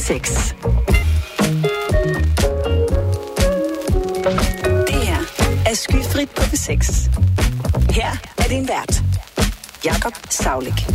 6. Det her er Skyfrit på P6. Her er din vært, Jakob Saulik.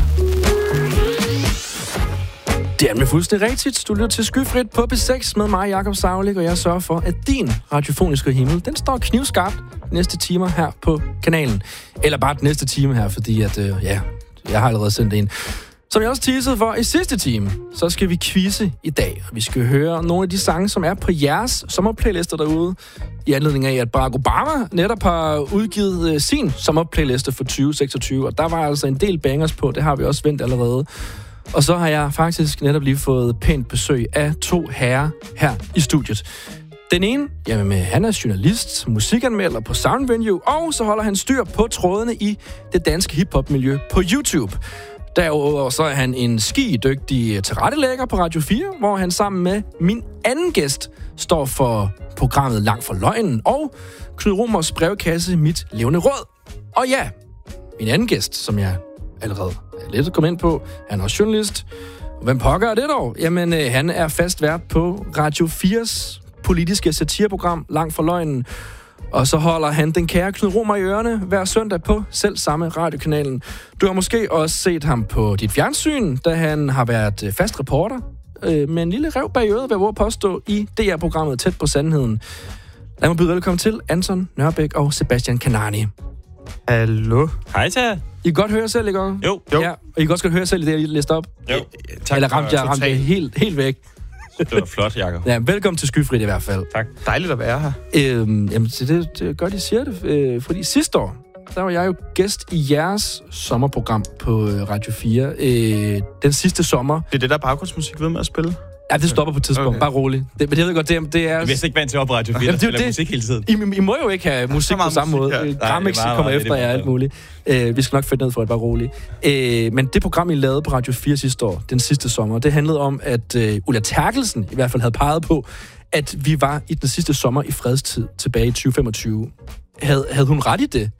Det er med fuldstændig rigtigt. Du lytter til Skyfrit på P6 med mig, Jakob Saulik, og jeg sørger for, at din radiofoniske himmel, den står knivskarpt næste timer her på kanalen. Eller bare den næste time her, fordi at, jeg har allerede sendt en. Som jeg også teasede for i sidste time, så skal vi quizze i dag. Og vi skal høre nogle af de sange, som er på jeres sommerplaylister derude. I anledning af, at Barack Obama netop har udgivet sin sommerplayliste for 2026. Og der var altså en del bangers på, det har vi også vendt allerede. Og så har jeg faktisk netop lige fået pænt besøg af 2 herrer her i studiet. Den ene, han er journalist, musikanmelder på Soundvenue, og så holder han styr på trådene i det danske hiphop-miljø på YouTube. Derudover så er han en skidygtig tilrettelægger på Radio 4, hvor han sammen med min anden gæst står for programmet Langt fra Løgnen og Knud Romers brevkasse Mit Levende Råd. Og ja, min anden gæst, som jeg allerede er lidt kommet ind på, han er også journalist. Og hvem pokker er det dog? Jamen, han er fast vært på Radio 4's politiske satireprogram Langt fra Løgnen. Og så holder han den kære Knud Romer i ørerne hver søndag på selv samme radiokanalen. Du har måske også set ham på dit fjernsyn, da han har været fast reporter med en lille rev bag øret, hvad jeg vil påstå, i DR-programmet Tæt på Sandheden. Lad mig byde velkommen til Anton Nørbæk og Sebastian Kanani. Hallo. Hej til jer. I kan godt høre selv, ikke? Jo. Ja, og I kan også godt høre selv i det, jeg læste op. Jo. Tak. Eller ramte jeg helt væk. Det var flot, Jakob. Ja, velkommen til Skyfrit i hvert fald. Tak. Dejligt at være her. Jamen, det er godt, I siger det. Fordi sidste år, der var jeg jo gæst i jeres sommerprogram på Radio 4. Den sidste sommer. Det er det, der baggrundsmusik ved med at spille? Ja, det stopper på et tidspunkt. Okay. Bare roligt. Men jeg ved godt, det er... Vi er ikke vant til at på Radio 4, der spiller musik hele tiden. I må jo ikke have musik på samme måde. Grammix kommer efter jer alt muligt. Vi skal nok finde ned for det, bare roligt. Men det program, I lavede på Radio 4 sidste år, den sidste sommer, det handlede om, at Ulla Terkelsen i hvert fald havde peget på, at vi var i den sidste sommer i fredstid tilbage i 2025. Havde hun ret i det?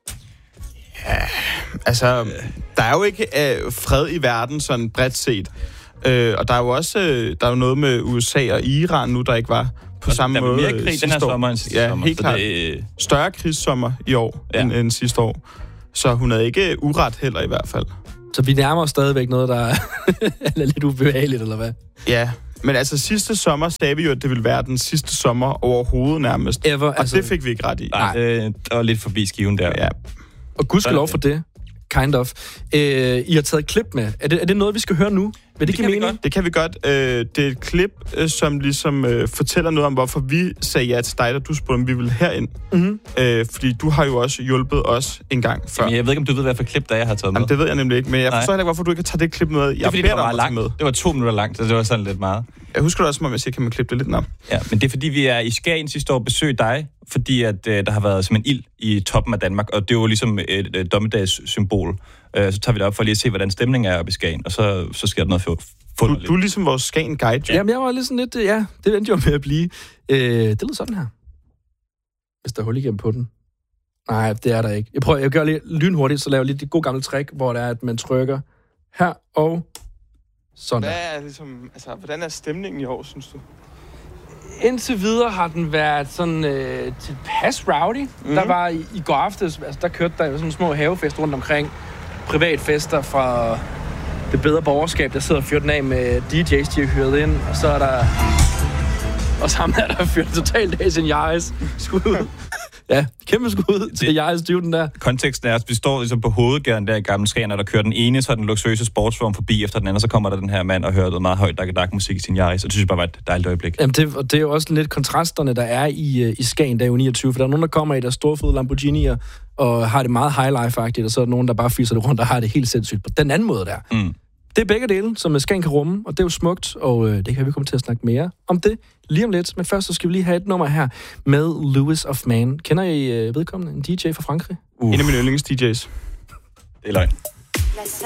Ja, altså, der er jo ikke fred i verden sådan bredt set. Og der er jo også der er jo noget med USA og Iran nu, der ikke var på samme måde. Der er mere krig den her sommer end sidste sommer. Helt klart. Større krigssommer i år end sidste år. Så hun havde ikke uret heller i hvert fald. Så vi nærmer os stadigvæk noget, der er lidt ubehageligt, eller hvad? Ja, men altså sidste sommer sagde vi jo, at det ville være den sidste sommer overhovedet nærmest. Ever, og det fik vi ikke ret i. Nej, det var lidt forbi skiven der. Ja. Og gudskelov for det. Kind of. I har taget et klip med. Er det noget, vi skal høre nu? Vil det give mening? Det kan vi godt. Det er et klip, som ligesom fortæller noget om, hvorfor vi sagde ja til dig, da du spurgte, om vi ville herind. Mm-hmm. Fordi du har jo også hjulpet os en gang før. Jamen, jeg ved ikke, om du ved, hvad for klip, der jeg har taget med. Jamen, det ved jeg nemlig ikke, men jeg forstår ikke, hvorfor du ikke har taget det klip med. Det er, fordi det var meget langt. Det var 2 minutter langt, så det var sådan lidt meget. Jeg husker det også, om jeg siger, kan man klippe det lidt ned? Ja, men det er, fordi vi er i Skagen sidste år besøge dig, fordi at der har været som en ild i toppen af Danmark, og det er jo ligesom et dommedagssymbol. Så tager vi det op for lige at se, hvordan stemningen er oppe i Skagen, og så sker der noget du er ligesom vores Skagen-guide. Ja. Jamen, jeg var lidt sådan lidt, det vendte jo med at blive. Det lyder sådan her. Hvis der er hul igennem på den. Nej, det er der ikke. Jeg gør lige lynhurtigt, så laver jeg lidt det gode gamle trick, hvor det er, at man trykker her og sådan der. Hvordan er stemningen i år, synes du? Indtil videre har den været sådan tilpas rowdy. Mm-hmm. Der var i går aftes, der kørte der sådan små havefester rundt omkring. Privatfester fra det bedre borgerskab, der sidder og fyrer den af med DJ's, de har hyret ind. Og så er der... Og sammen er der fyrt totalt af sin Jaris skud. Ja, kæmpe skud til Jaris Dyven der. Konteksten er, at vi står ligesom på hovedgaden der i Gamle Skagen, og der kører den ene, så den luksuriøse sportsform forbi efter den anden, så kommer der den her mand og hører noget meget højt musik i sin Jaris, og det synes jeg bare var et dejligt øjeblik. Jamen, det er jo også lidt kontrasterne, der er i Skagen, der er jo 29, for der er nogen, der kommer i deres storfede Lamborghini'er, og har det meget high life-agtigt, og så er der nogen, der bare fiser det rundt og har det helt sindssygt på den anden måde der. Mm. Det er begge dele, som Skagen kan rumme, og det er jo smukt, og det kan vi komme til at snakke mere om det lige om lidt. Men først så skal vi lige have et nummer her med Louis of Man. Kender I vedkommende? En DJ fra Frankrig? En af mine yndlings DJ's. Det er løgn.